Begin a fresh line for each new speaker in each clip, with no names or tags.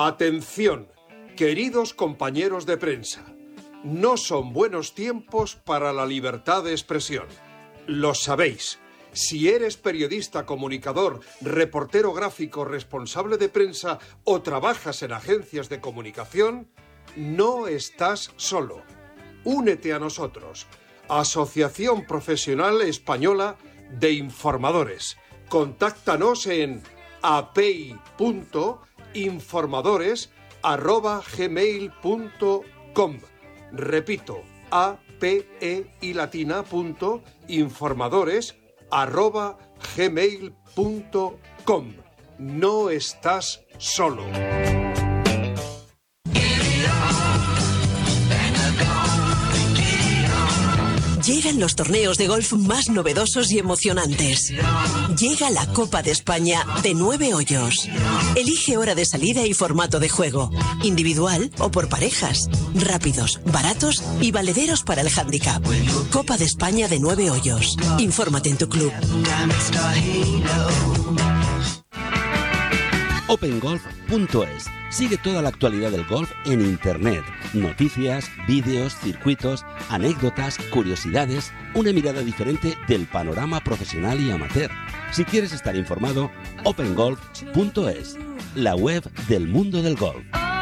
Atención, queridos compañeros de prensa. No son buenos tiempos para la libertad de expresión. Lo sabéis. Si eres periodista, comunicador, reportero gráfico, responsable de prensa o trabajas en agencias de comunicación, no estás solo. Únete a nosotros. Asociación Profesional Española de Informadores. Contáctanos en apei.informadores@gmail.com. Repito, apei.informadores@gmail.com. No estás solo.
Llegan los torneos de golf más novedosos y emocionantes. Llega la Copa de España de 9 hoyos. Elige hora de salida y formato de juego. Individual o por parejas. Rápidos, baratos y valederos para el hándicap. Copa de España de 9 hoyos. Infórmate en tu club.
OpenGolf.es. Sigue toda la actualidad del golf en Internet. Noticias, vídeos, circuitos, anécdotas, curiosidades, una mirada diferente del panorama profesional y amateur. Si quieres estar informado, OpenGolf.es, la web del mundo del golf.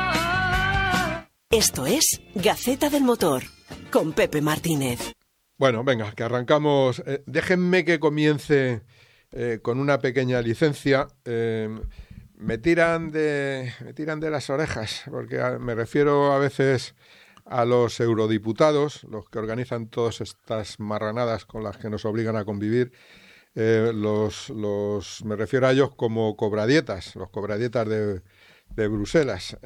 Esto es Gaceta del Motor, con Pepe Martínez.
Bueno, venga, que arrancamos. Déjenme que comience con una pequeña licencia. Me tiran de las orejas, porque me refiero a veces a los eurodiputados, los que organizan todas estas marranadas con las que nos obligan a convivir. Me refiero a ellos como cobradietas, los cobradietas de Bruselas.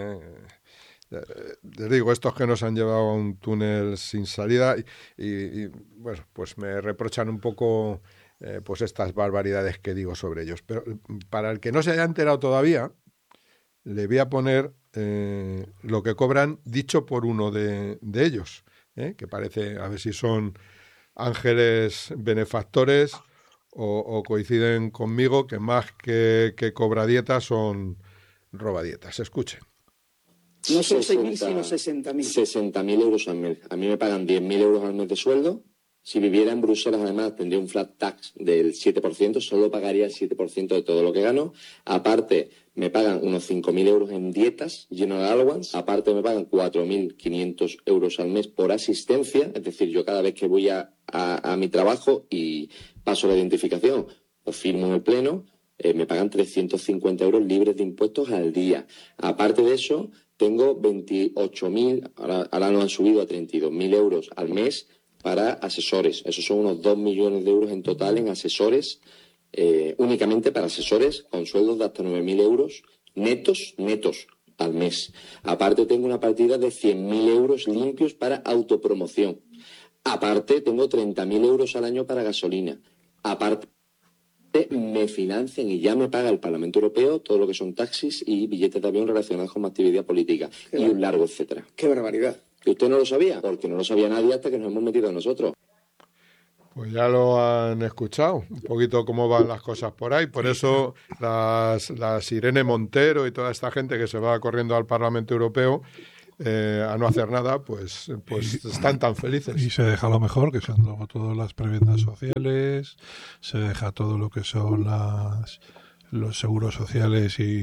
Les digo, estos que nos han llevado a un túnel sin salida y bueno, pues me reprochan un poco pues estas barbaridades que digo sobre ellos. Pero para el que no se haya enterado todavía, le voy a poner lo que cobran dicho por uno de ellos, que parece, a ver si son ángeles benefactores o coinciden conmigo, que más que cobradietas son robadietas. Escuchen.
No son 6.000, sino 60.000. 60.000 euros al mes. A mí me pagan 10.000 euros al mes de sueldo. Si viviera en Bruselas, además, tendría un flat tax del 7%, solo pagaría el 7% de todo lo que gano. Aparte, me pagan unos 5.000 euros en dietas, general allowance. Aparte, me pagan 4.500 euros al mes por asistencia. Es decir, yo cada vez que voy a mi trabajo y paso la identificación o firmo en el pleno, me pagan 350 euros libres de impuestos al día. Aparte de eso, tengo 28.000, ahora nos han subido a 32.000 euros al mes para asesores. Esos son unos 2 millones de euros en total en asesores, únicamente para asesores con sueldos de hasta 9.000 euros netos al mes. Aparte tengo una partida de 100.000 euros limpios para autopromoción. Aparte tengo 30.000 euros al año para gasolina. Aparte me financian y ya me paga el Parlamento Europeo todo lo que son taxis y billetes de avión relacionados con mi actividad política y un largo etcétera.
¡Qué barbaridad!
¿Y usted no lo sabía? Porque no lo sabía nadie hasta que nos hemos metido nosotros.
Pues ya lo han escuchado, un poquito cómo van las cosas por ahí. Por eso las Irene Montero y toda esta gente que se va corriendo al Parlamento Europeo a no hacer nada, pues están tan felices.
Y se deja lo mejor, que son luego todas las prebendas sociales, se deja todo lo que son los seguros sociales y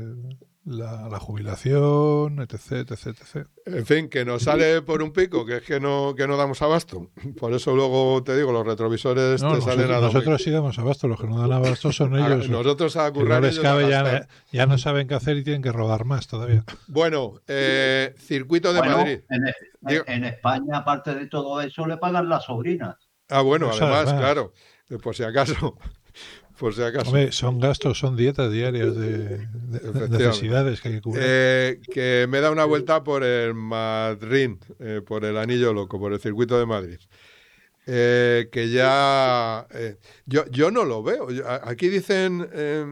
la jubilación, etc, etc, etc.
En fin, que nos sale por un pico, que es que no damos abasto. Por eso luego te digo, los retrovisores te salen a dar.
Nosotros sí damos abasto, los que no dan abasto son ellos.
Nosotros a currar,
no les cabe, ya no saben qué hacer y tienen que rodar más todavía.
Bueno, Circuito de Madrid.
En España, aparte de todo eso, le pagan las sobrinas.
Ah, bueno, además, claro, por si acaso.
Hombre, son gastos, son dietas diarias de necesidades que hay que cubrir.
Que me da una vuelta por el Madrid, por el Anillo Loco, por el Circuito de Madrid. Que ya... yo no lo veo. Aquí dicen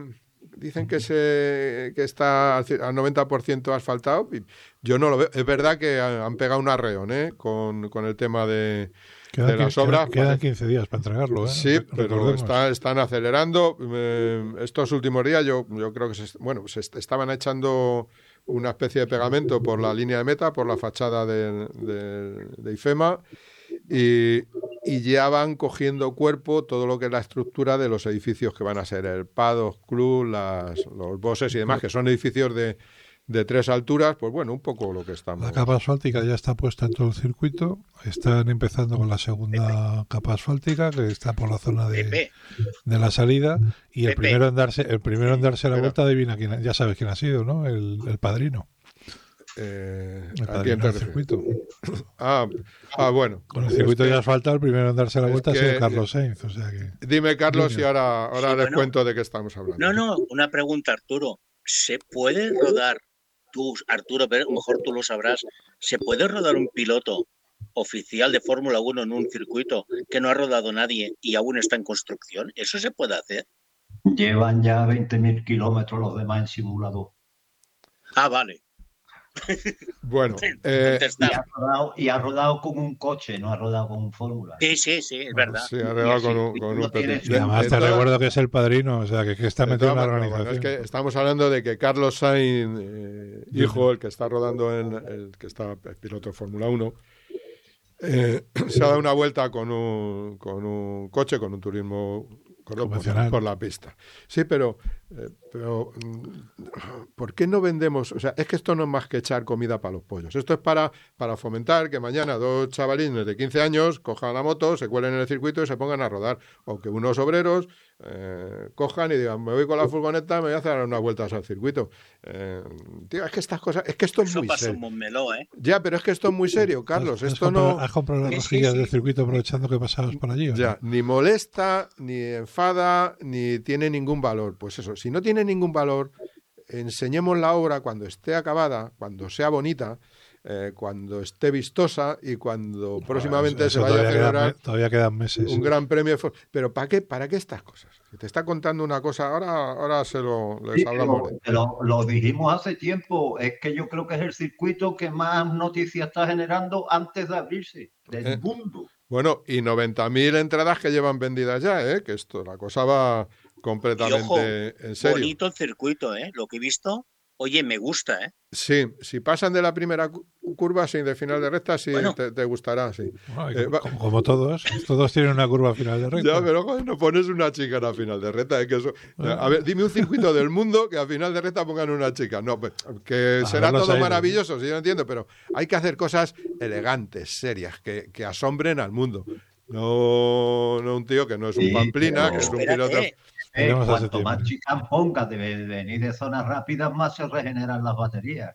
que está al 90% asfaltado. Y yo no lo veo. Es verdad que han pegado un arreón con el tema de de las obras.
Quedan 15 días para entregarlo, ¿eh?
Sí, pero están acelerando. Estos últimos días yo creo que se estaban echando una especie de pegamento por la línea de meta, por la fachada de IFEMA, y ya van cogiendo cuerpo todo lo que es la estructura de los edificios que van a ser el Paddock Club, los bosses y demás, que son edificios de 3 alturas, pues bueno, un poco lo que estamos.
La capa asfáltica ya está puesta en todo el circuito. Están empezando con la segunda capa asfáltica, que está por la zona de la salida. Y el primero en darse la vuelta, adivina quién, ya sabes quién ha sido, ¿no? El padrino. El padrino del circuito.
Bueno.
Con el circuito ya asfaltado, el primero en darse la vuelta ha sido Carlos Sainz. O sea que...
Dime, Carlos, y ahora les cuento de qué estamos hablando.
No, una pregunta, Arturo. ¿Se puede rodar? Tú, Arturo, pero a lo mejor tú lo sabrás, ¿se puede rodar un piloto oficial de Fórmula 1 en un circuito que no ha rodado nadie y aún está en construcción? ¿Eso se puede hacer?
Llevan ya 20.000 kilómetros los demás en simulador.
Ah, vale.
Bueno,
y ha rodado con un coche, no ha rodado con un Fórmula.
Sí, es verdad.
Sí, ha rodado con un
y además te recuerdo que es el padrino, o sea, que está metido en la organización.
Bueno, es que estamos hablando de que Carlos Sainz, hijo, el que está rodando el que está piloto de Fórmula 1, se ha dado una vuelta con un coche, con un turismo por la pista. Sí, pero ¿por qué no vendemos? O sea, es que esto no es más que echar comida para los pollos. Esto es para fomentar que mañana 2 chavalines de 15 años cojan la moto, se cuelen en el circuito y se pongan a rodar. O que unos obreros cojan y digan, me voy con la furgoneta, me voy a hacer unas vueltas al circuito. Tío, es que estas cosas, es que esto es muy serio.
Montmeló, ¿eh?
Ya, pero es que esto es muy serio, Carlos.
¿Has comprado las rejillas del circuito aprovechando que pasabas por allí?
Ya,
¿no?
Ni molesta, ni enfada, ni tiene ningún valor. Pues eso, si no tiene ningún valor, enseñemos la obra cuando esté acabada, cuando sea bonita, cuando esté vistosa y cuando próximamente se vaya a celebrar
todavía quedan meses.
Un gran premio. Pero ¿para qué estas cosas? Si te está contando una cosa, ahora les hablamos.
Lo dijimos hace tiempo, es que yo creo que es el circuito que más noticias está generando antes de abrirse del mundo.
Bueno, y 90.000 entradas que llevan vendidas ya, que la cosa va completamente
ojo,
en serio.
Bonito el circuito, lo que he visto. Oye, me gusta,
Sí, si pasan de la primera curva, sí, de final de recta, sí, bueno, te gustará, sí.
Bueno, como todos tienen una curva final de recta.
Ya, pero joder, no pones una chica en la final de recta, que eso... A ver, dime un circuito del mundo que a final de recta pongan una chica. No, pues, que será todo maravilloso, sí, yo entiendo, pero hay que hacer cosas elegantes, serias, que asombren al mundo. No un tío que no es un pamplina, que es un piloto...
Cuanto más chicas pongas de venir de zonas rápidas, más se regeneran las baterías.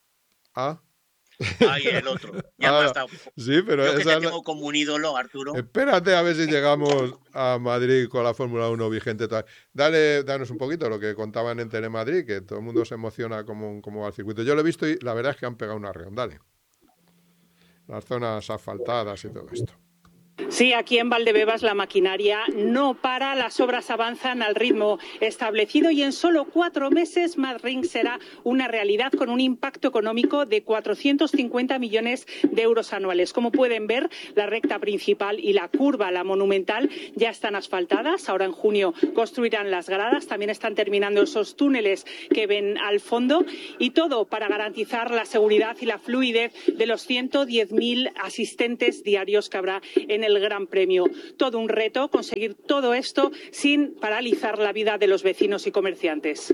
Ahí el otro. Ya me ha estado.
Sí, pero
yo que te tengo como un ídolo, Arturo.
Espérate a ver si llegamos a Madrid con la Fórmula 1 vigente. Danos un poquito lo que contaban en Telemadrid, que todo el mundo se emociona como va el circuito. Yo lo he visto y la verdad es que han pegado un arreón. Dale. Las zonas asfaltadas y todo esto.
Sí, aquí en Valdebebas la maquinaria no para, las obras avanzan al ritmo establecido y en solo 4 meses MadRing será una realidad con un impacto económico de 450 millones de euros anuales. Como pueden ver, la recta principal y la curva, la monumental, ya están asfaltadas. Ahora en junio construirán las gradas, también están terminando esos túneles que ven al fondo y todo para garantizar la seguridad y la fluidez de los 110.000 asistentes diarios que habrá en el Gran Premio. Todo un reto conseguir todo esto sin paralizar la vida de los vecinos y comerciantes.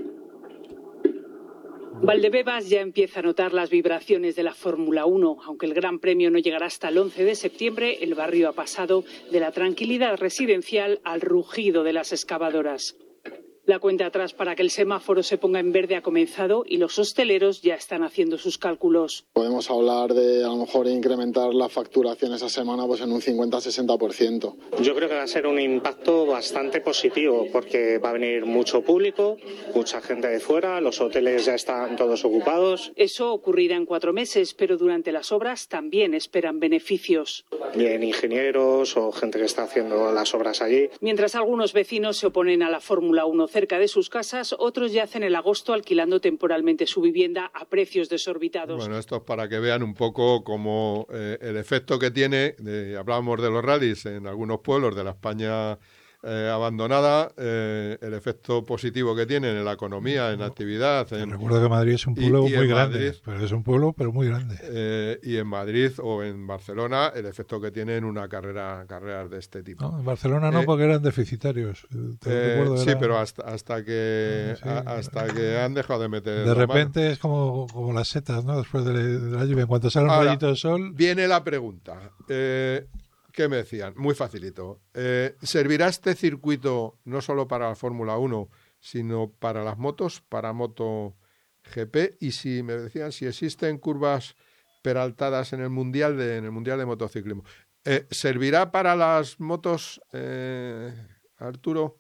Valdebebas ya empieza a notar las vibraciones de la Fórmula 1. Aunque el Gran Premio no llegará hasta el 11 de septiembre, el barrio ha pasado de la tranquilidad residencial al rugido de las excavadoras. La cuenta atrás para que el semáforo se ponga en verde ha comenzado y los hosteleros ya están haciendo sus cálculos.
Podemos hablar de a lo mejor incrementar la facturación esa semana pues en un 50-60%.
Yo creo que va a ser un impacto bastante positivo porque va a venir mucho público, mucha gente de fuera, los hoteles ya están todos ocupados.
Eso ocurrirá en 4 meses, pero durante las obras también esperan beneficios.
Bien, ingenieros o gente que está haciendo las obras allí.
Mientras algunos vecinos se oponen a la Fórmula 1 cerca de sus casas, otros ya hacen el agosto alquilando temporalmente su vivienda a precios desorbitados.
Bueno, esto es para que vean un poco cómo el efecto que tiene, hablábamos de los rallies en algunos pueblos de la España abandonada, el efecto positivo que tienen en la economía, en la actividad.
Recuerdo que Madrid es un pueblo muy grande,
Madrid,
pero es un pueblo pero muy grande.
Y en Madrid o en Barcelona el efecto que tienen una carreras de este tipo.
No, en Barcelona no, porque eran deficitarios.
Sí, pero hasta que han dejado de meter.
De repente es como las setas, ¿no? Después de la lluvia, en cuanto sale un rayito de sol.
Viene la pregunta. ¿Qué me decían? Muy facilito. ¿Servirá este circuito no solo para la Fórmula 1, sino para las motos, para MotoGP? Y si me decían si existen curvas peraltadas en el Mundial de Motociclismo. ¿Servirá para las motos, Arturo?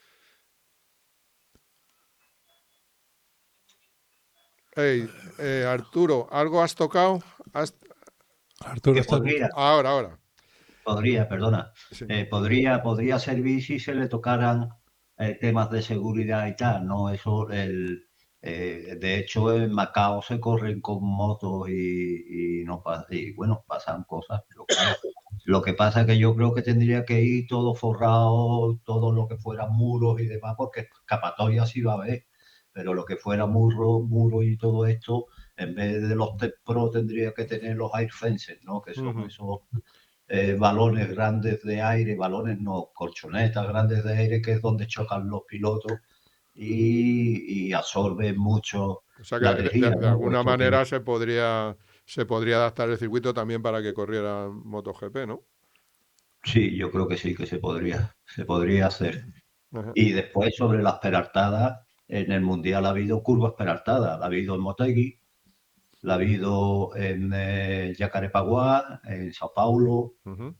Arturo, ¿algo has tocado?
Arturo,
Ahora.
Perdona.
Sí.
Podría servir si se le tocaran temas de seguridad y tal, ¿no? Eso, de hecho, en Macao se corren con motos y bueno, pasan cosas. Lo que pasa es que yo creo que tendría que ir todo forrado, todo lo que fuera muros y demás, porque escapatoria sí va a haber, pero lo que fuera muro y todo esto, en vez de los Tech Pro tendría que tener los air fences, ¿no? Que son esos balones grandes de aire, colchonetas grandes de aire, que es donde chocan los pilotos y absorben mucho.
O sea que la energía, de alguna manera se podría adaptar el circuito también para que corriera MotoGP, ¿no?
Sí, yo creo que sí, que se podría hacer.
Ajá.
Y después sobre las peraltadas, en el Mundial ha habido curvas peraltadas, ha habido en Motegi, la ha habido en Jacarepaguá, en Sao Paulo,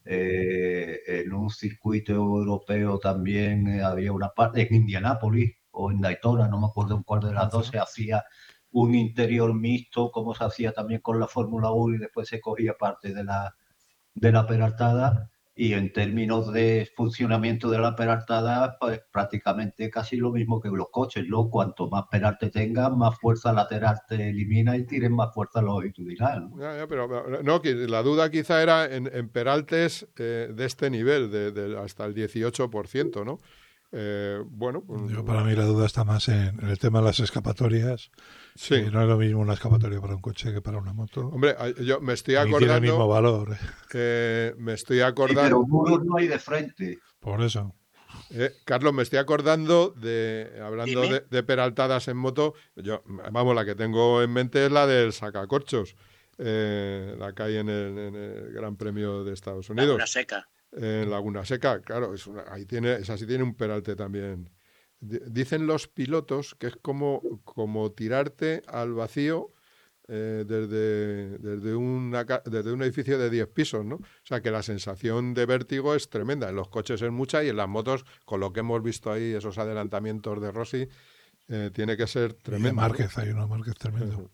en un circuito europeo también había una parte, en Indianápolis o en Daytona, no me acuerdo en cuál de las dos, se hacía un interior mixto, como se hacía también con la Fórmula 1, y después se cogía parte de la peraltada. Y en términos de funcionamiento de la peraltada, pues prácticamente casi lo mismo que los coches, ¿no? Cuanto más peralte tengas, más fuerza lateral te elimina y tienes más fuerza longitudinal, ¿no?
Pero no, la duda quizá era en peraltes de este nivel, hasta el 18%, ¿no? Bueno,
para mí la duda está más en el tema de las escapatorias.
Sí.
No es lo mismo una escapatoria para un coche que para una moto.
Hombre, yo me estoy acordando.
Tiene el mismo valor.
Me estoy acordando.
Sí, pero muros no hay de frente.
Por eso.
Carlos, me estoy acordando hablando de peraltadas en moto. La que tengo en mente es la del sacacorchos, la que hay en el Gran Premio de Estados Unidos.
Laguna Seca.
En Laguna Seca, claro, esa sí tiene un peralte también. Dicen los pilotos que es como tirarte al vacío desde un edificio de 10 pisos, ¿no? O sea, que la sensación de vértigo es tremenda. En los coches es mucha y en las motos, con lo que hemos visto ahí, esos adelantamientos de Rossi, tiene que ser tremendo.
Y de Márquez, ¿no? Hay uno Márquez tremendo.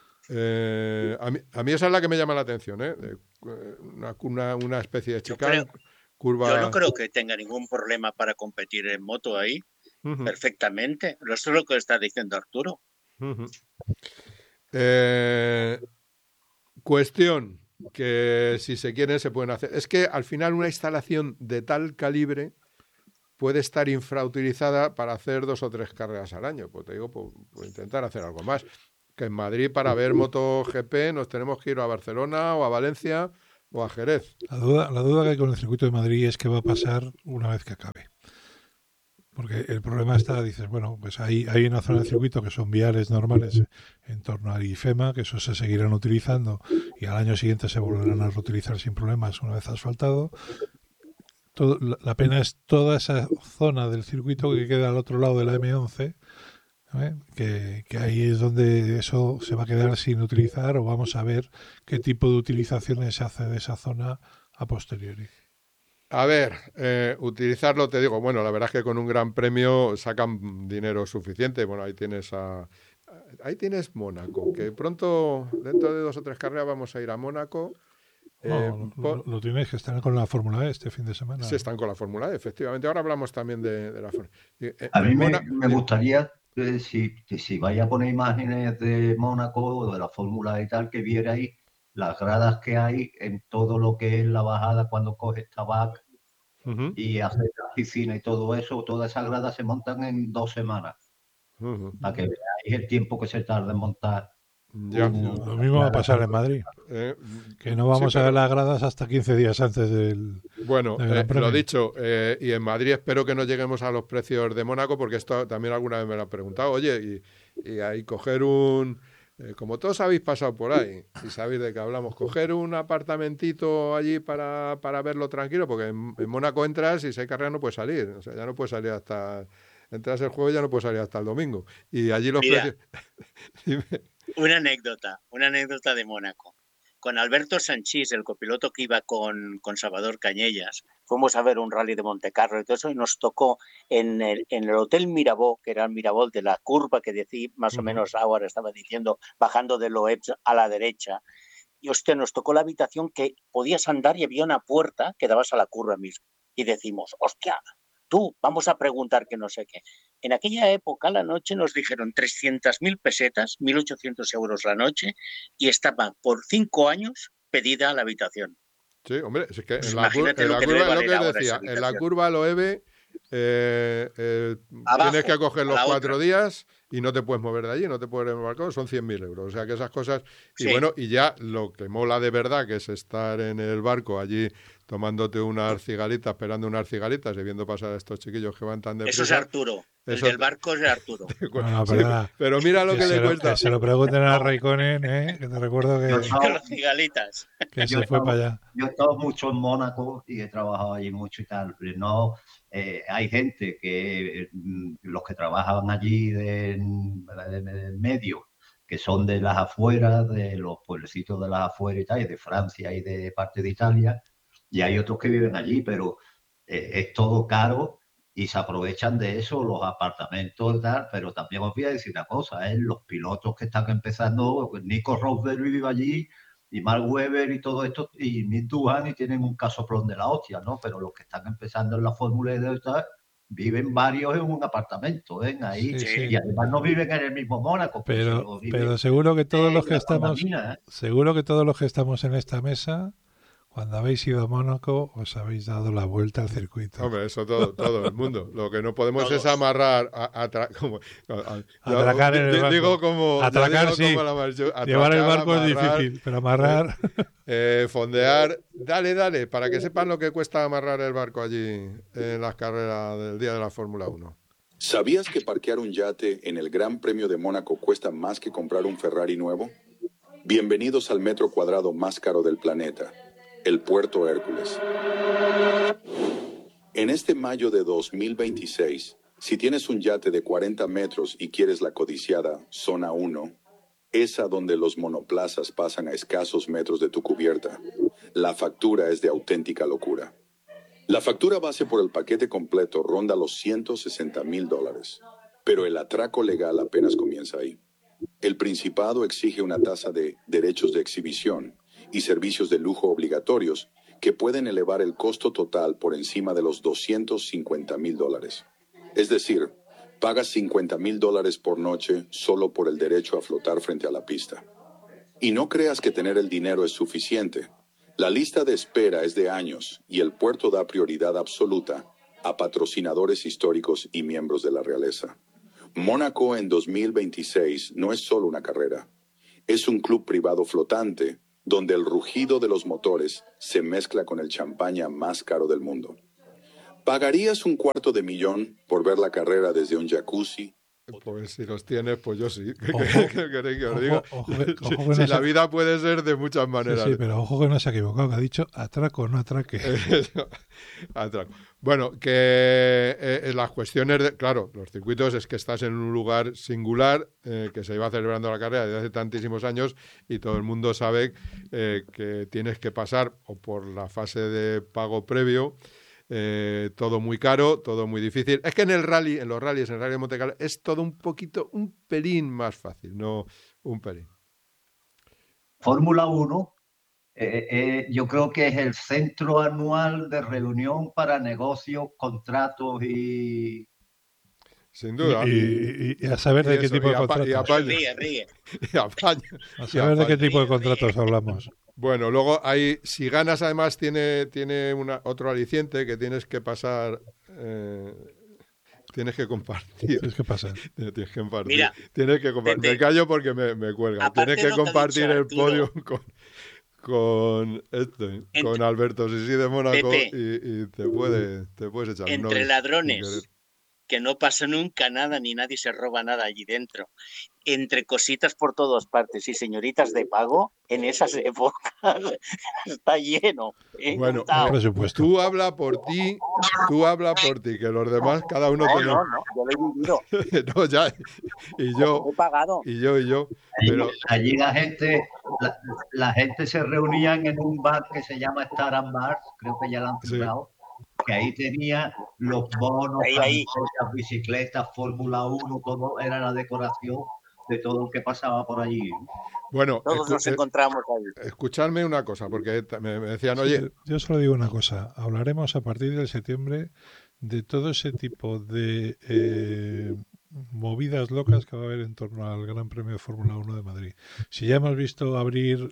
A mí esa es la que me llama la atención, una especie de chicane, curva.
Yo no creo que tenga ningún problema para competir en moto ahí, perfectamente. Eso es lo que está diciendo Arturo.
Cuestión que si se quieren se pueden hacer. Es que al final una instalación de tal calibre puede estar infrautilizada para hacer 2 o 3 carreras al año. Pues te digo, pues intentar hacer algo más. Que en Madrid para ver MotoGP nos tenemos que ir a Barcelona o a Valencia o a Jerez.
La duda que hay con el circuito de Madrid es qué va a pasar una vez que acabe. Porque el problema está, dices, bueno, pues hay una zona del circuito que son viales normales en torno a IFEMA, que eso se seguirán utilizando y al año siguiente se volverán a reutilizar sin problemas una vez asfaltado. La pena es toda esa zona del circuito que queda al otro lado de la M11, que ahí es donde eso se va a quedar sin utilizar, o vamos a ver qué tipo de utilizaciones se hace de esa zona a posteriori.
A ver, utilizarlo, te digo, bueno, la verdad es que con un gran premio sacan dinero suficiente. Bueno, ahí tienes Mónaco, que pronto, dentro de 2 o 3 carreras vamos a ir a Mónaco
Lo tienes que estar con la Fórmula E este fin de semana.
Sí, están con la Fórmula E, efectivamente. Ahora hablamos también de la Fórmula E.
A mí me gustaría, si vais a poner imágenes de Mónaco o de la Fórmula E y tal, que vierais las gradas que hay en todo lo que es la bajada cuando coges Tabac y haces la piscina y todo eso. Todas esas gradas se montan en 2 semanas. Para que veáis el tiempo que se tarda en montar.
Lo mismo va a pasar en Madrid. Que no vamos a ver las gradas hasta 15 días antes del.
Bueno, lo dicho, y en Madrid espero que no lleguemos a los precios de Mónaco, porque esto también alguna vez me lo han preguntado. Oye, y ahí coger un. Como todos habéis pasado por ahí y sabéis de qué hablamos, coger un apartamentito allí para verlo tranquilo, porque en Mónaco entras y si hay carrera no puedes salir. O sea, ya no puedes salir hasta. Entras el jueves y ya no puedes salir hasta el domingo. Y allí los precios.
Una anécdota de Mónaco. Con Alberto Sanchís, el copiloto que iba con Salvador Cañellas, fuimos a ver un rally de Montecarlo y todo eso, y nos tocó en el Hotel Mirabeau, que era el Mirabeau de la curva que decía, más o menos ahora estaba diciendo, bajando de Loebs a la derecha. Y hostia, nos tocó la habitación que podías andar y había una puerta que dabas a la curva mismo. Y decimos, hostia, tú, vamos a preguntar que no sé qué. En aquella época, la noche, nos dijeron 300.000 pesetas, 1.800 euros la noche, y estaba por 5 años pedida la habitación.
Sí, hombre, es que
pues
en la curva, lo que decía, en la curva Loewe tienes que coger los 4 días y no te puedes mover de allí, no te puedes embarcar, son 100.000 euros. O sea que esas cosas. Y sí. Bueno, y ya lo que mola de verdad, que es estar en el barco allí tomándote unas cigalitas, esperando unas cigalitas y viendo pasar a estos chiquillos que van tan deprisa.
Eso es Arturo. El del barco es de Arturo.
Bueno,
sí, pero mira lo que le cuesta.
Que se lo pregunten a Raikkonen, que te recuerdo que.
Con las cigalitas.
Que se fue para allá.
Yo he estado mucho en Mónaco y he trabajado allí mucho y tal. No, hay gente que los que trabajan allí de medio, que son de las afueras, de los pueblecitos de las afueras y tal, y de Francia y de parte de Italia, y hay otros que viven allí, pero es todo caro y se aprovechan de eso, los apartamentos y tal. Pero también os voy a decir una cosa, los pilotos que están empezando, Nico Rosberg vive allí, y Mark Webber y todo esto, y Mick Duhan, y tienen un casoplón de la hostia, ¿no? Pero los que están empezando en la Fórmula E de tal, viven varios en un apartamento, ahí, sí. Y además no viven en el mismo Mónaco.
Pero seguro que todos los que estamos, seguro que todos los que estamos en esta mesa, cuando habéis ido a Mónaco, os habéis dado la vuelta al circuito.
Hombre, eso todo el mundo. Lo que no podemos todos. Es amarrar, atracar
en el barco.
Digo como,
atracar, sí. Llevar el barco
amarrar,
es difícil, pero amarrar.
Fondear, dale, para que sepan lo que cuesta amarrar el barco allí en las carreras del día de la Fórmula 1.
¿Sabías que parquear un yate en el Gran Premio de Mónaco cuesta más que comprar un Ferrari nuevo? Bienvenidos al metro cuadrado más caro del planeta. El Puerto Hércules. En este mayo de 2026, si tienes un yate de 40 metros y quieres la codiciada Zona 1, esa donde los monoplazas pasan a escasos metros de tu cubierta, la factura es de auténtica locura. La factura base por el paquete completo ronda los $160,000, pero el atraco legal apenas comienza ahí. El Principado exige una tasa de derechos de exhibición y servicios de lujo obligatorios que pueden elevar el costo total por encima de los $250,000. Es decir, pagas $50,000 por noche solo por el derecho a flotar frente a la pista. Y no creas que tener el dinero es suficiente. La lista de espera es de años y el puerto da prioridad absoluta a patrocinadores históricos y miembros de la realeza. Mónaco en 2026 no es solo una carrera. Es un club privado flotante donde el rugido de los motores se mezcla con el champaña más caro del mundo. ¿Pagarías $250,000 por ver la carrera desde un jacuzzi?
Pues si los tienes, pues yo sí. ¿Qué queréis que os diga? Si la vida puede ser de muchas maneras.
Sí, pero ojo que no se ha equivocado, que ha dicho atraco, no atraque.
Atraco. Bueno, que las cuestiones, claro, los circuitos es que estás en un lugar singular, que se iba celebrando la carrera desde hace tantísimos años y todo el mundo sabe que tienes que pasar o por la fase de pago previo, todo muy caro, todo muy difícil. Es que en el rally, en los rallies, en el rally de Montecarlo, es todo un pelín más fácil, no un pelín.
Fórmula 1 Yo creo que es el centro anual de reunión para negocios, contratos y...
Sin duda.
Y a saber de qué tipo de contratos.
Ríe.
A saber de qué tipo de contratos hablamos.
Bueno, luego hay, si ganas además tiene otro aliciente que tienes que pasar, tienes que compartir.
Tienes que pasar.
Tienes que compartir.
Mira,
tienes que compartir.
Pepe,
Me callo porque me cuelgan.
aparte
Tienes que
de lo que ha
compartir
dicho
el
Arturo,
podio con Alberto Sisi de Mónaco
Pepe,
y te puedes echar un
entre
novio sin querer.
ladrones, que no pasa nunca nada ni nadie se roba nada allí dentro, entre cositas por todas partes y señoritas de pago, en esas épocas está lleno.
Bueno,
presupuesto.
tú habla por ti, que los demás, cada uno tiene...
No, yo lo he vivido.
No, ya, y yo,
He pagado.
y yo, pero...
Allí la gente se reunía en un bar que se llama Star and Bar, creo que ya lo han cerrado, que ahí tenía los bonos, las bicicletas, Fórmula 1, todo era la decoración de todo lo que pasaba por allí.
Bueno,
todos nos encontramos ahí.
Escuchadme una cosa, porque me decían, oye...
Yo solo digo una cosa, hablaremos a partir de septiembre de todo ese tipo de movidas locas que va a haber en torno al Gran Premio de Fórmula 1 de Madrid. Si ya hemos visto abrir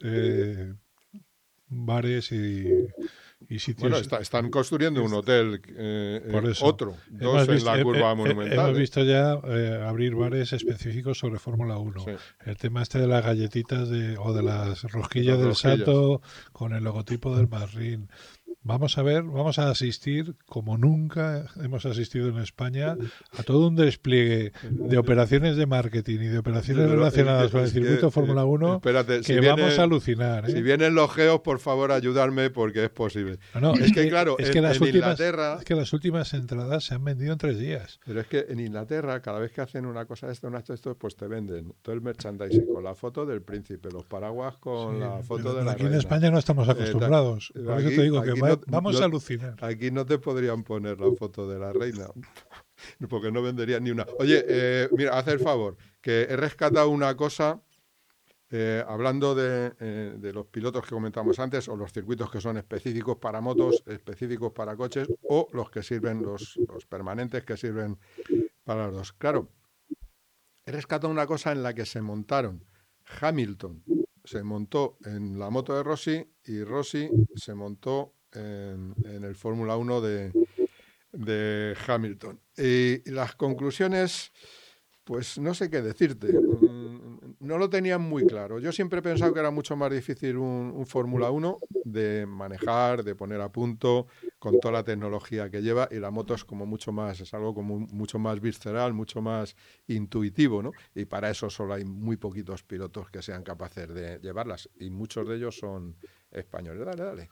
bares y sitios...
Bueno, están construyendo un hotel,
por eso.
dos en la curva monumental.
Hemos visto ya abrir bares específicos sobre Fórmula 1. Sí. El tema este de las galletitas o de las rosquillas del Salto con el logotipo del Marrín. Vamos a asistir, como nunca hemos asistido en España, a todo un despliegue de operaciones de marketing y de operaciones relacionadas con el circuito Fórmula 1 vamos a alucinar.
Si vienen los geos, por favor, ayudarme porque es posible.
No, es que claro, en
Inglaterra...
Es que las últimas entradas se han vendido en 3 días.
Pero es que en Inglaterra, cada vez que hacen una cosa de esto, pues te venden todo el merchandising con la foto del príncipe, los paraguas con la foto de la
aquí
reina.
En España no estamos acostumbrados. Por eso te digo que vamos a alucinar.
Aquí no te podrían poner la foto de la reina, porque no venderían ni una. Oye, mira, haz el favor, que he rescatado una cosa, hablando de los pilotos que comentamos antes, o los circuitos que son específicos para motos, específicos para coches, o los que sirven, los permanentes que sirven para los dos. Claro, he rescatado una cosa en la que se montaron Hamilton. Se montó en la moto de Rossi y Rossi se montó en el Fórmula 1 de Hamilton. Y las conclusiones, pues no sé qué decirte. No lo tenían muy claro. Yo siempre he pensado que era mucho más difícil un Fórmula 1 de manejar, de poner a punto, con toda la tecnología que lleva, y la moto es como mucho más, es algo como mucho más visceral, mucho más intuitivo, ¿no? Y para eso solo hay muy poquitos pilotos que sean capaces de llevarlas, y muchos de ellos son españoles. Dale.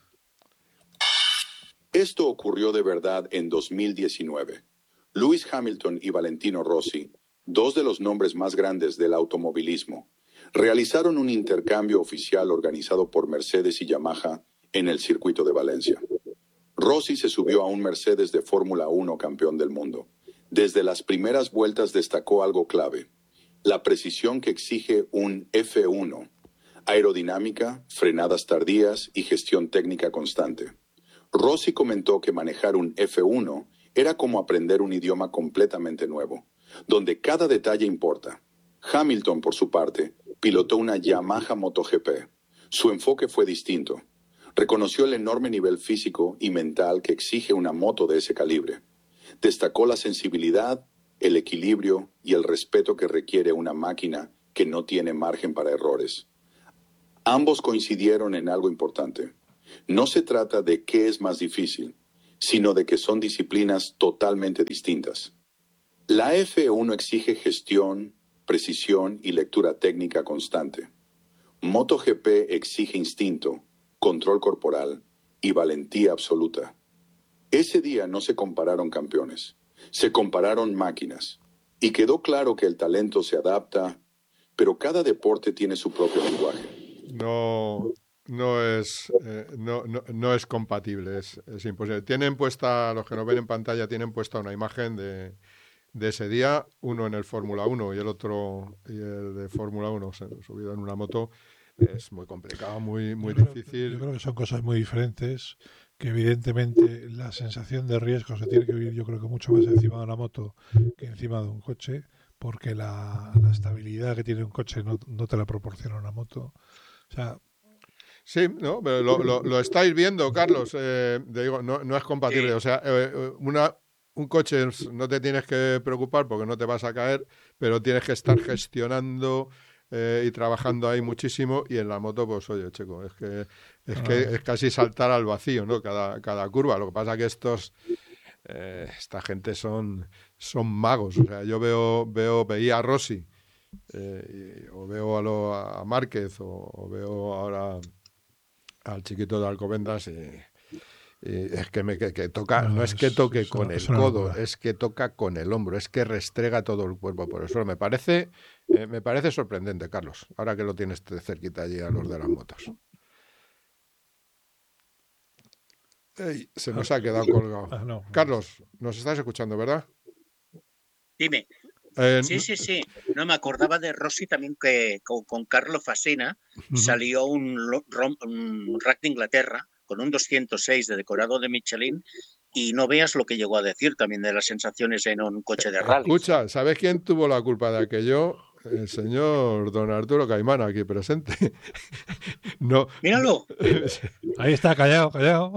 Esto ocurrió de verdad en 2019. Lewis Hamilton y Valentino Rossi, dos de los nombres más grandes del automovilismo, realizaron un intercambio oficial organizado por Mercedes y Yamaha en el circuito de Valencia. Rossi se subió a un Mercedes de Fórmula 1 campeón del mundo. Desde las primeras vueltas destacó algo clave: la precisión que exige un F1, aerodinámica, frenadas tardías y gestión técnica constante. Rossi comentó que manejar un F1 era como aprender un idioma completamente nuevo, donde cada detalle importa. Hamilton, por su parte, pilotó una Yamaha MotoGP. Su enfoque fue distinto. Reconoció el enorme nivel físico y mental que exige una moto de ese calibre. Destacó la sensibilidad, el equilibrio y el respeto que requiere una máquina que no tiene margen para errores. Ambos coincidieron en algo importante. No se trata de qué es más difícil, sino de que son disciplinas totalmente distintas. La F1 exige gestión, precisión y lectura técnica constante. MotoGP exige instinto, control corporal y valentía absoluta. Ese día no se compararon campeones, se compararon máquinas. Y quedó claro que el talento se adapta, pero cada deporte tiene su propio lenguaje.
No es compatible, es imposible. Tienen puesta, los que nos ven en pantalla, tienen puesta una imagen de ese día, uno en el Fórmula 1 y el otro, y el de Fórmula 1 subido en una moto. es muy complicado, muy difícil.
Yo creo que son cosas muy diferentes, que evidentemente la sensación de riesgo se tiene que vivir, yo creo que mucho más encima de una moto que encima de un coche, porque la estabilidad que tiene un coche no te la proporciona una moto. O sea,
sí, no, pero lo estáis viendo, Carlos. Digo, no es compatible. Sí. O sea, un coche no te tienes que preocupar porque no te vas a caer, pero tienes que estar gestionando y trabajando ahí muchísimo. Y en la moto, pues oye, chico, es que es casi saltar al vacío, ¿no? Cada curva. Lo que pasa que esta gente son magos. O sea, yo veía a Rossi, o veo a Márquez, o veo ahora al chiquito de Alcobendas, y es que toca, no es que toque con el codo, es que toca con el hombro, es que restrega todo el cuerpo. Por eso me parece sorprendente, Carlos, ahora que lo tienes cerquita allí a los de las motos. Ey, se nos ha quedado colgado. No. Carlos, nos estás escuchando, ¿verdad?
Dime. Sí. No, me acordaba de Rossi también, que con Carlo Fasina salió un rack de Inglaterra con un 206 de decorado de Michelin, y no veas lo que llegó a decir también de las sensaciones en un coche de rally.
Escucha, ¿sabes quién tuvo la culpa de aquello? El señor don Arturo Caimán, aquí presente. No.
Míralo.
Ahí está, callado.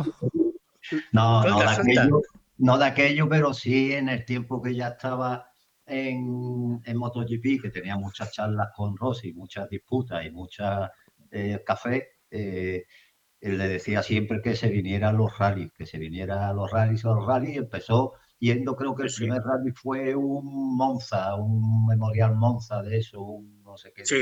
No de aquello, pero sí en el tiempo que ya estaba en MotoGP, que tenía muchas charlas con Rossi, muchas disputas y muchas cafés, él le decía siempre que se viniera a los rallies, y empezó yendo, creo que el primer rally fue un Monza, un Memorial Monza de eso, un no sé qué.
Sí.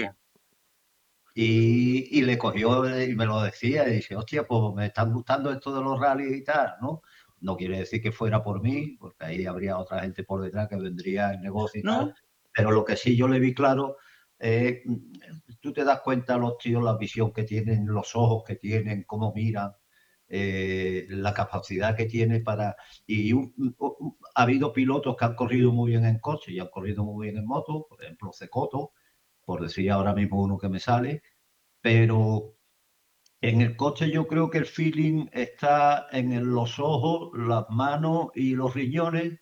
Y le cogió y me lo decía, y dice, hostia, pues me están gustando esto de los rallies y tal, ¿no? No quiere decir que fuera por mí, porque ahí habría otra gente por detrás que vendría el negocio y tal. Pero lo que sí yo le vi claro, tú te das cuenta, los tíos, la visión que tienen, los ojos que tienen, cómo miran, la capacidad que tiene para... Y ha habido pilotos que han corrido muy bien en coche y han corrido muy bien en moto, por ejemplo, Cecotto, por decir ahora mismo uno que me sale, pero... En el coche yo creo que el feeling está en los ojos, las manos y los riñones,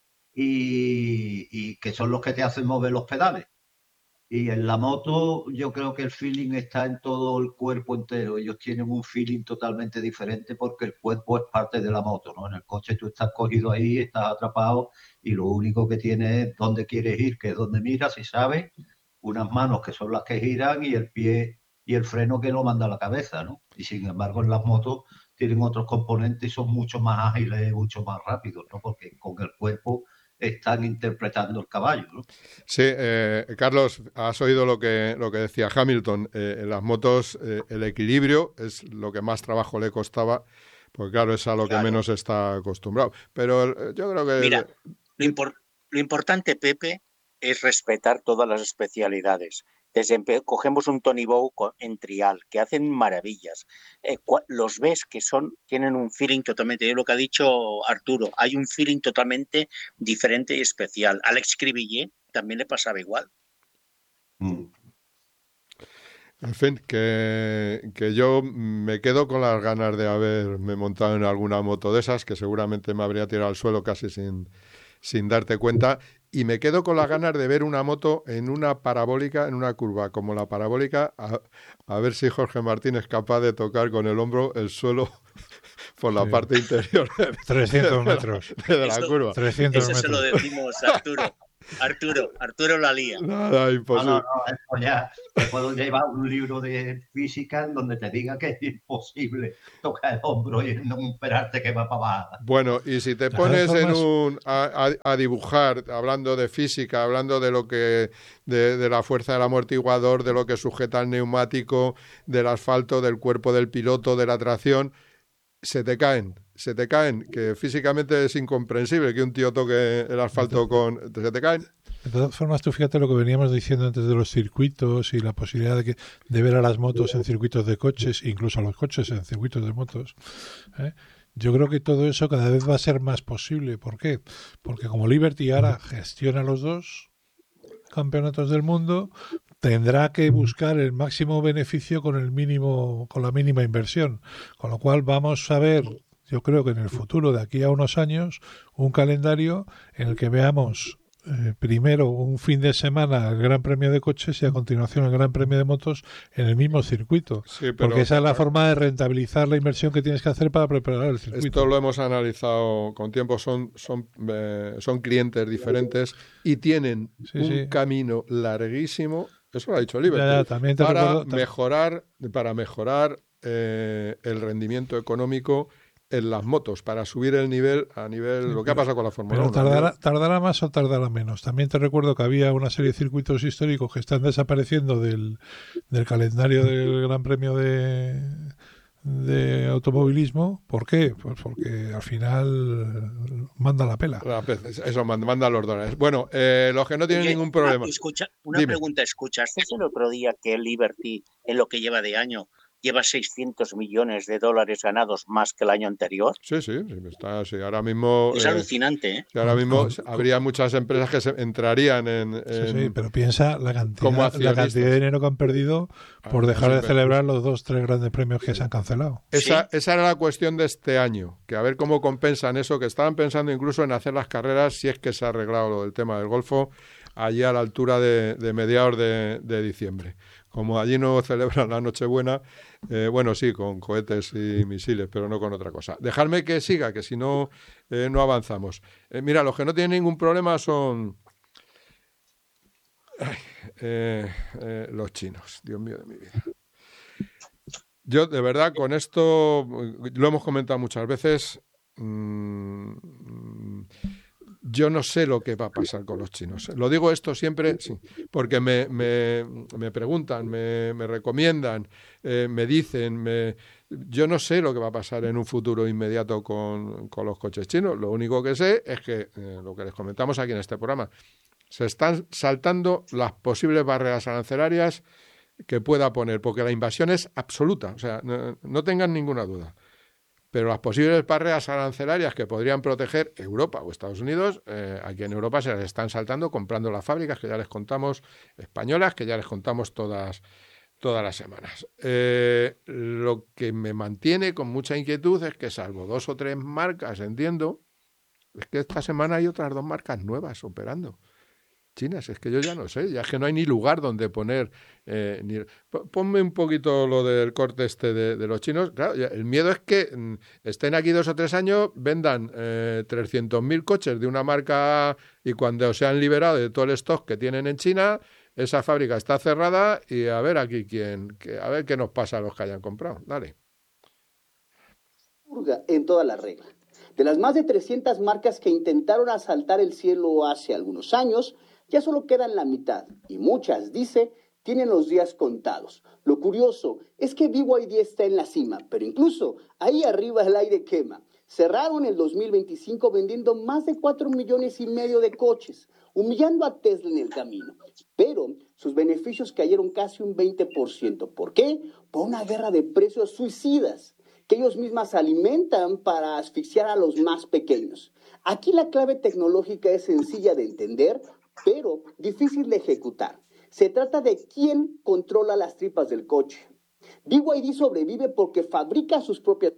y que son los que te hacen mover los pedales. Y en la moto yo creo que el feeling está en todo el cuerpo entero. Ellos tienen un feeling totalmente diferente porque el cuerpo es parte de la moto, ¿no? En el coche tú estás cogido ahí, estás atrapado, y lo único que tienes es dónde quieres ir, que es donde miras y sabes, unas manos que son las que giran y el pie y el freno que lo manda a la cabeza, ¿no? Y sin embargo en las motos tienen otros componentes y son mucho más ágiles, mucho más rápidos, ¿no? Porque con el cuerpo están interpretando el caballo, ¿no?
Sí, Carlos, has oído lo que decía Hamilton. En las motos el equilibrio es lo que más trabajo le costaba, porque claro, es a lo que menos está acostumbrado. Pero yo creo que...
Mira, lo importante, Pepe, es respetar todas las especialidades. Cogemos un Tony Bow en trial, que hacen maravillas. Los ves que tienen un feeling totalmente, lo que ha dicho Arturo, hay un feeling totalmente diferente y especial. Alex Cribillet también le pasaba igual.
En fin, que yo me quedo con las ganas de haberme montado en alguna moto de esas, que seguramente me habría tirado al suelo casi sin darte cuenta, y me quedo con las ganas de ver una moto en una parabólica, en una curva como la parabólica, a ver si Jorge Martín es capaz de tocar con el hombro el suelo por la parte interior.
300 metros.
De la curva.
300
eso
metros.
Se lo decimos a Arturo la lía.
Nada, imposible.
No, esto ya te puedo llevar un libro de física en donde te diga que es imposible tocar el hombro y no esperarte que va para abajo.
Bueno, y si te pones a dibujar, hablando de física, hablando de lo que de la fuerza del amortiguador, de lo que sujeta el neumático, del asfalto, del cuerpo del piloto, de la tracción, se te caen, que físicamente es incomprensible que un tío toque el asfalto se te caen.
De todas formas, tú fíjate lo que veníamos diciendo antes de los circuitos y la posibilidad de ver a las motos en circuitos de coches, incluso a los coches en circuitos de motos. Yo creo que todo eso cada vez va a ser más posible. ¿Por qué? Porque como Liberty ahora gestiona los dos campeonatos del mundo, tendrá que buscar el máximo beneficio con la mínima inversión, con lo cual vamos a ver, yo creo que en el futuro, de aquí a unos años, un calendario en el que veamos primero un fin de semana el Gran Premio de coches y a continuación el Gran Premio de motos en el mismo circuito.
Sí,
porque esa es la forma de rentabilizar la inversión que tienes que hacer para preparar el circuito.
Esto lo hemos analizado con tiempo, son clientes diferentes y tienen un camino larguísimo, eso lo ha dicho Liberty, para mejorar el rendimiento económico en las motos, para subir el nivel a nivel lo que ha pasado con la Fórmula 1.
¿Tardará más o tardará menos? También te recuerdo que había una serie de circuitos históricos que están desapareciendo del calendario del Gran Premio de automovilismo. ¿Por qué? Pues porque al final manda la pela.
Eso manda los dólares. Bueno, los que no tienen ningún problema.
Pregunta, ¿escuchaste el otro día que el Liberty, en lo que lleva de año, lleva $600 millones ganados más que el año anterior?
Sí, ahora mismo...
Es alucinante, ¿eh?
Ahora mismo habría muchas empresas que entrarían en...
Sí, pero piensa la cantidad de dinero que han perdido por dejar de celebrar los 2-3 grandes premios que se han cancelado.
Esa era la cuestión de este año, que a ver cómo compensan eso, que estaban pensando incluso en hacer las carreras, si es que se ha arreglado lo del tema del Golfo, allí a la altura de mediados de diciembre. Como allí no celebran la Nochebuena, bueno, sí, con cohetes y misiles, pero no con otra cosa. Dejadme que siga, que si no, no avanzamos. Mira, los que no tienen ningún problema son los chinos, Dios mío de mi vida. Yo, de verdad, con esto, lo hemos comentado muchas veces, yo no sé lo que va a pasar con los chinos. Lo digo esto siempre, sí, porque me preguntan, me recomiendan, me dicen, yo no sé lo que va a pasar en un futuro inmediato con los coches chinos. Lo único que sé es que, lo que les comentamos aquí en este programa, se están saltando las posibles barreras arancelarias que pueda poner, porque la invasión es absoluta, o sea, no tengan ninguna duda. Pero las posibles barreras arancelarias que podrían proteger Europa o Estados Unidos, aquí en Europa se las están saltando comprando las fábricas que ya les contamos, españolas, que ya les contamos todas las semanas. Lo que me mantiene con mucha inquietud es que, salvo 2 o 3 marcas, entiendo, es que esta semana hay otras 2 marcas nuevas operando. Chinas, es que yo ya no sé, ya es que no hay ni lugar donde poner... Ponme un poquito lo del corte de los chinos. Claro, el miedo es que estén aquí 2 o 3 años, vendan 300.000 coches de una marca y cuando se han liberado de todo el stock que tienen en China, esa fábrica está cerrada y a ver aquí a ver qué nos pasa a los que hayan comprado. Dale.
En toda la regla. De las más de 300 marcas que intentaron asaltar el cielo hace algunos años, ya solo quedan la mitad, y muchas, dice, tienen los días contados. Lo curioso es que BYD está en la cima, pero incluso ahí arriba el aire quema. Cerraron el 2025 vendiendo más de 4,5 millones de coches, humillando a Tesla en el camino. Pero sus beneficios cayeron casi un 20%. ¿Por qué? Por una guerra de precios suicidas que ellos mismas alimentan para asfixiar a los más pequeños. Aquí la clave tecnológica es sencilla de entender, pero difícil de ejecutar. Se trata de quién controla las tripas del coche. BYD sobrevive porque fabrica sus propias...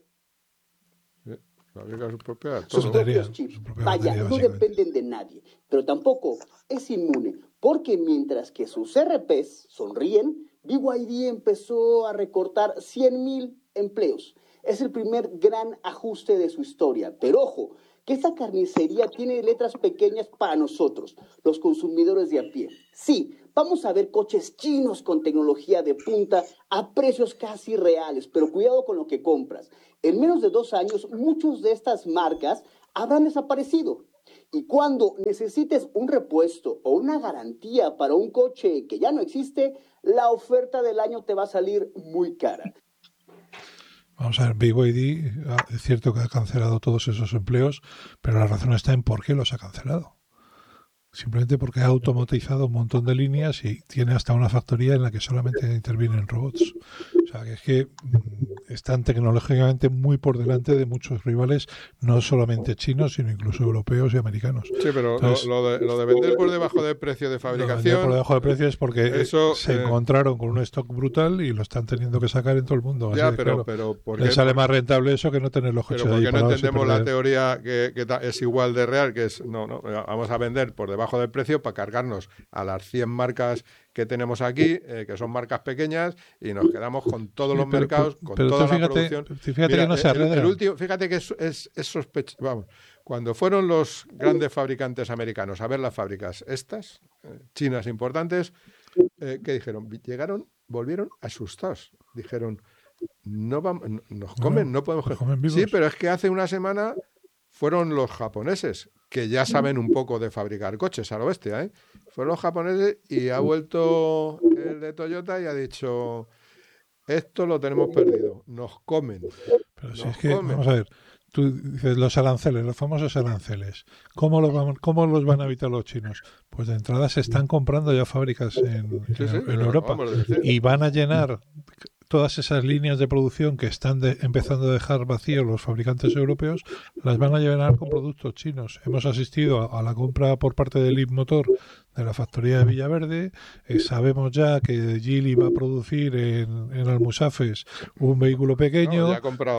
Sus
propios chips. Vaya, no dependen de nadie, pero tampoco es inmune, porque mientras que sus RPs sonríen, BYD empezó a recortar 100,000 empleos. Es el primer gran ajuste de su historia, pero ojo, que esta carnicería tiene letras pequeñas para nosotros, los consumidores de a pie. Sí, vamos a ver coches chinos con tecnología de punta a precios casi reales, pero cuidado con lo que compras. En menos de 2 años, muchas de estas marcas habrán desaparecido. Y cuando necesites un repuesto o una garantía para un coche que ya no existe, la oferta del año te va a salir muy cara.
Vamos a ver, BYD es cierto que ha cancelado todos esos empleos, pero la razón está en por qué los ha cancelado. Simplemente porque ha automatizado un montón de líneas y tiene hasta una factoría en la que solamente intervienen robots. O sea, que es que están tecnológicamente muy por delante de muchos rivales, no solamente chinos, sino incluso europeos y americanos.
Sí, pero entonces, lo de vender por debajo de precio de fabricación...
Vender por debajo de precio es porque se encontraron con un stock brutal y lo están teniendo que sacar en todo el mundo.
Ya,
así
pero
¿por qué? Les sale más rentable eso que no tener los coches ahí.
Pero porque no entendemos la teoría que es igual de real, que es, no, vamos a vender por debajo del precio para cargarnos a las 100 marcas que tenemos aquí, que son marcas pequeñas, y nos quedamos con todos los mercados, con toda la producción.
Fíjate que no se arregla.
El último, fíjate que es sospechoso. Vamos, cuando fueron los grandes fabricantes americanos a ver las fábricas estas, chinas importantes, ¿qué dijeron? Volvieron asustados. Dijeron, nos comen, no podemos... Sí, pero es que hace una semana fueron los japoneses, que ya saben un poco de fabricar coches a lo bestia, ¿eh? Fueron los japoneses y ha vuelto el de Toyota y ha dicho, esto lo tenemos perdido, nos comen.
Pero si es que, vamos a ver, tú dices los aranceles, los famosos aranceles, ¿cómo los van a evitar los chinos? Pues de entrada se están comprando ya fábricas en Europa y van a llenar todas esas líneas de producción que están empezando a dejar vacíos los fabricantes europeos, las van a llenar con productos chinos. Hemos asistido a la compra por parte de Leapmotor de la factoría de Villaverde. Sabemos ya que Geely va a producir en Almusafes un vehículo pequeño,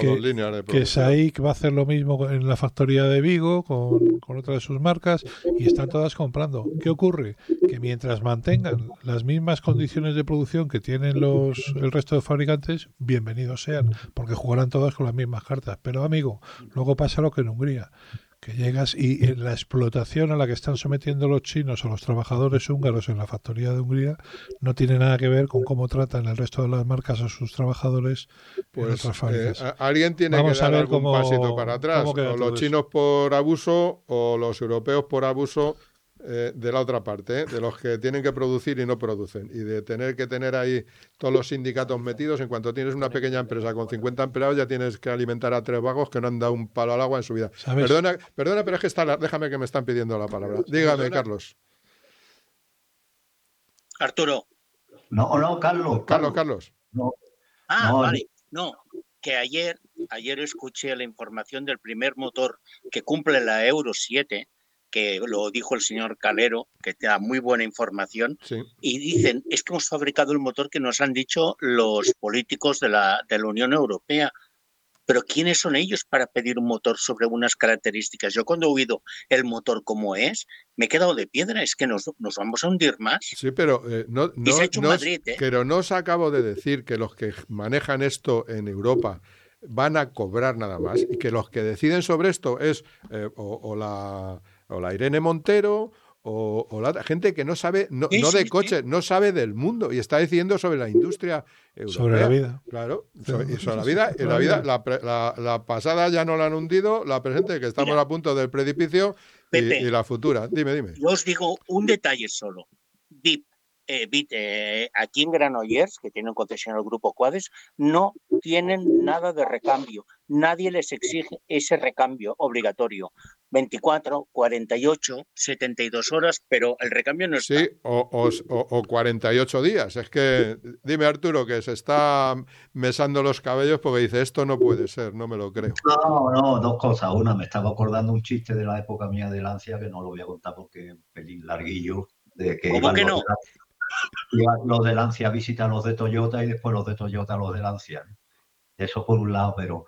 que SAIC va a hacer lo mismo en la factoría de Vigo con otra de sus marcas, y están todas comprando. ¿Qué ocurre? Que mientras mantengan las mismas condiciones de producción que tienen el resto de fabricantes, bienvenidos sean, porque jugarán todas con las mismas cartas. Pero, amigo, luego pasa lo que en Hungría, que llegas y la explotación a la que están sometiendo los chinos o los trabajadores húngaros en la factoría de Hungría no tiene nada que ver con cómo tratan el resto de las marcas a sus trabajadores en otras fábricas.
Alguien tiene que dar algún pasito para atrás, o los chinos por abuso o los europeos por abuso de la otra parte, de los que tienen que producir y no producen, y de tener que tener ahí todos los sindicatos metidos. En cuanto tienes una pequeña empresa con 50 empleados, ya tienes que alimentar a 3 vagos que no han dado un palo al agua en su vida. Perdona, pero es que déjame, que me están pidiendo la palabra. Dígame, Carlos.
Arturo.
No, Carlos.
No. Vale. No, que ayer escuché la información del primer motor que cumple la Euro 7, que lo dijo el señor Calero, que te da muy buena información, sí. Y dicen, es que hemos fabricado el motor que nos han dicho los políticos de la Unión Europea. Pero ¿quiénes son ellos para pedir un motor sobre unas características? Yo cuando he oído el motor como es, me he quedado de piedra, es que nos vamos a hundir más.
Sí, pero pero no os acabo de decir que los que manejan esto en Europa van a cobrar nada más, y que los que deciden sobre esto es o la Irene Montero o la gente que no sabe, no de coches, no sabe del mundo, y está decidiendo sobre la industria europea. Sobre
la vida.
Claro, sobre la vida. Y la vida, la pasada ya no la han hundido, la presente, que estamos a punto del precipicio, Pepe, y la futura. Dime.
Yo os digo un detalle solo. VIP, aquí en Granollers, que tiene un concesionario el Grupo Quades, no tienen nada de recambio. Nadie les exige ese recambio obligatorio. 24, 48, 72 horas, pero el recambio no está.
Sí, o 48 días. Es que, dime, Arturo, que se está mesando los cabellos porque dice, esto no puede ser, no me lo creo.
No, dos cosas. Una, me estaba acordando un chiste de la época mía de Lancia, que no lo voy a contar porque es un pelín larguillo. De que
¿Cómo que no?
Los de Lancia visitan los de Toyota y después los de Toyota los de Lancia. Eso por un lado, pero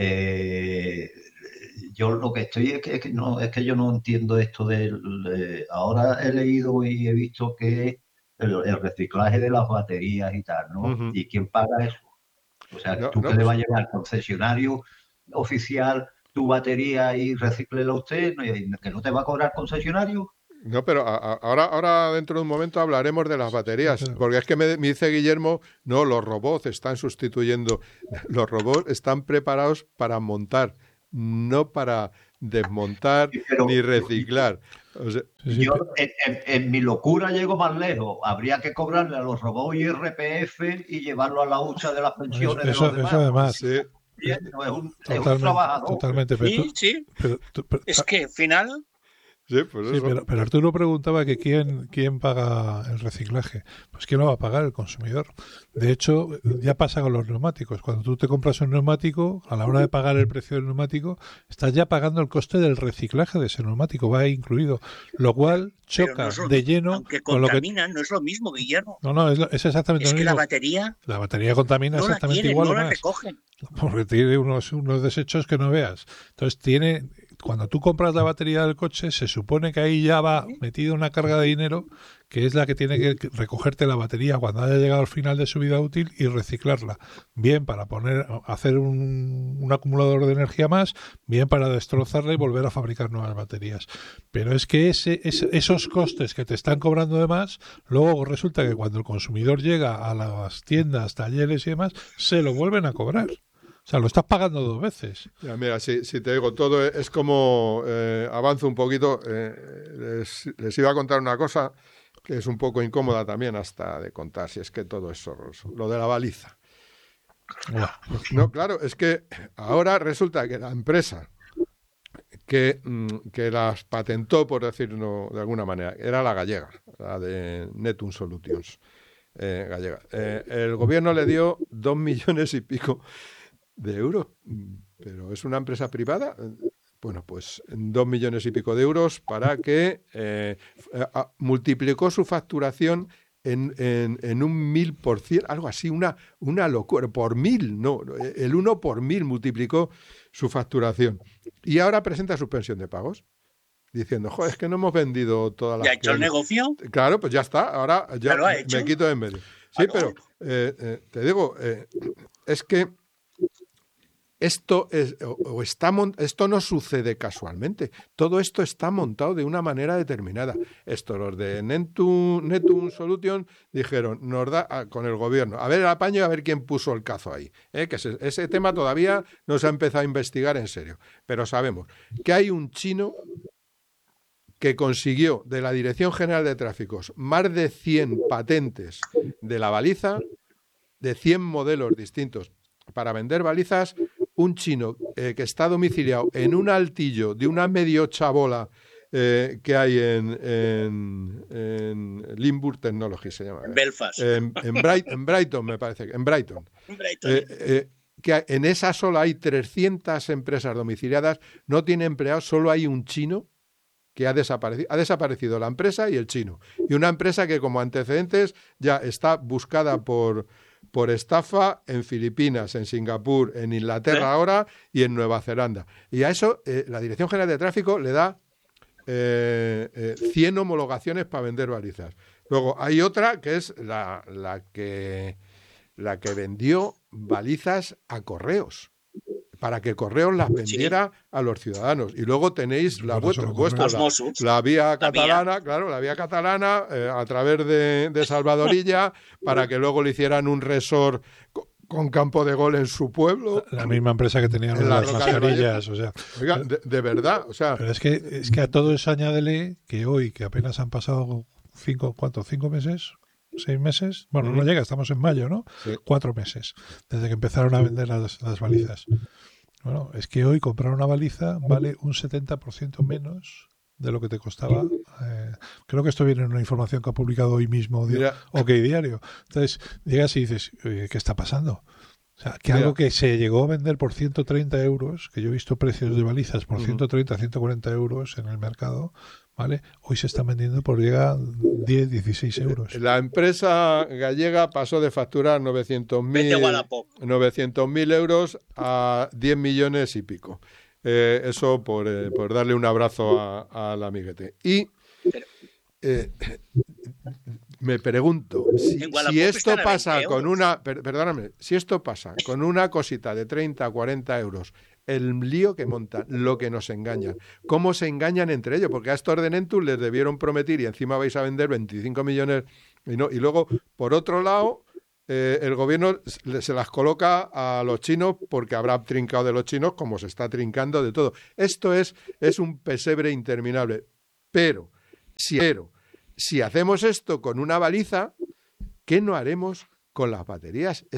yo lo que estoy es que yo no entiendo esto ahora he leído y he visto que el reciclaje de las baterías y tal, ¿no? Uh-huh. ¿Y quién paga eso? O sea, tú que le vas a llevar al concesionario oficial tu batería y recíclela usted, que no te va a cobrar concesionario.
No, pero ahora dentro de un momento hablaremos de las baterías, porque es que me dice Guillermo, no, los robots están sustituyendo, los robots están preparados para montar, no para desmontar ni reciclar. O sea,
yo en mi locura llego más lejos, habría que cobrarle a los robots IRPF y llevarlo a la hucha de las pensiones
eso,
de los demás.
Eso además.
Sí.
Es un trabajador.
Totalmente.
Sí. Es que al final
Sí, pues
sí, pero Arturo preguntaba que quién paga el reciclaje. Pues ¿quién lo va a pagar? El consumidor. De hecho, ya pasa con los neumáticos. Cuando tú te compras un neumático, a la hora de pagar el precio del neumático, estás ya pagando el coste del reciclaje de ese neumático, va incluido. Lo cual choca de lleno
aunque
con lo que...
no es lo mismo, Guillermo.
No, es exactamente lo mismo.
Es que la batería
contamina
no
exactamente igual.
No la recogen.
Porque tiene unos desechos que no veas. Entonces cuando tú compras la batería del coche, se supone que ahí ya va metida una carga de dinero que es la que tiene que recogerte la batería cuando haya llegado al final de su vida útil y reciclarla. Bien para hacer un acumulador de energía más, bien para destrozarla y volver a fabricar nuevas baterías. Pero es que esos costes que te están cobrando de más, luego resulta que cuando el consumidor llega a las tiendas, talleres y demás, se lo vuelven a cobrar. O sea, lo estás pagando 2 veces.
Ya, mira, si te digo, todo es como, avanzo un poquito, les iba a contar una cosa que es un poco incómoda también hasta de contar, si es que todo es horroroso. Lo de la baliza. No, claro, es que ahora resulta que la empresa que las patentó, por decirlo de alguna manera, era la gallega, la de Netum Solutions, gallega. El gobierno le dio 2 millones y pico de euros, pero es una empresa privada. Bueno, pues 2 millones y pico de euros para que multiplicó su facturación en un 1000%, algo así, una locura, por 1000, no, el 1 por 1000 multiplicó su facturación. Y ahora presenta suspensión de pagos, diciendo, joder, es que no hemos vendido todas las...
¿Ya ha hecho el negocio?
Claro, pues ya está, ahora ya me quito de en medio. Sí, pero te digo, es que esto no sucede casualmente. Todo esto está montado de una manera determinada. Los de Netum Solutions dijeron, nos da con el gobierno, a ver el apaño y a ver quién puso el cazo ahí. Que ese tema todavía no se ha empezado a investigar en serio. Pero sabemos que hay un chino que consiguió de la Dirección General de Tráficos más de 100 patentes de la baliza, de 100 modelos distintos para vender balizas. Un chino que está domiciliado en un altillo de una medio chabola que hay en Limburg Technology, se llama.
En Belfast.
En Brighton, me parece. En Brighton. Que en esa sola hay 300 empresas domiciliadas, no tiene empleados, solo hay un chino que ha desaparecido. Ha desaparecido la empresa y el chino. Y una empresa que como antecedentes ya está buscada por estafa en Filipinas, en Singapur, en Inglaterra ahora y en Nueva Zelanda. Y a eso la Dirección General de Tráfico le da 100 homologaciones para vender balizas. Luego hay otra que es la que vendió balizas a Correos, para que Correos las vendiera a los ciudadanos. Y luego tenéis la vía catalana, claro, la vía catalana a través de Salvadorilla, para que luego le hicieran un resort con campo de gol en su pueblo.
La misma empresa que tenía las mascarillas, o sea.
Oiga, de verdad, o sea.
Pero es que a todo eso añádele que hoy, que apenas han pasado 5 meses, 6 meses, bueno, no llega, estamos en mayo, ¿no? Sí. 4 meses, desde que empezaron a vender las balizas. Bueno, es que hoy comprar una baliza vale un 70% menos de lo que te costaba. Creo que esto viene en una información que ha publicado hoy mismo OK Diario. Entonces, llegas y dices, ¿qué está pasando? O sea, que algo que se llegó a vender por 130 euros, que yo he visto precios de balizas por 130, 140 euros en el mercado, ¿vale? Hoy se están vendiendo por llega 10, 16 euros.
La empresa gallega pasó de facturar 900.000 euros a 10 millones y pico. Eso por darle un abrazo al amiguete. Y me pregunto, si esto pasa con si esto pasa con una cosita de 30, 40 euros, el lío que montan, lo que nos engañan, cómo se engañan entre ellos, porque a estos de Netum les debieron prometer y encima vais a vender 25 millones y luego, por otro lado, el gobierno se las coloca a los chinos porque habrá trincado de los chinos como se está trincando de todo. Esto es un pesebre interminable. Pero si hacemos esto con una baliza, ¿qué no haremos con las baterías?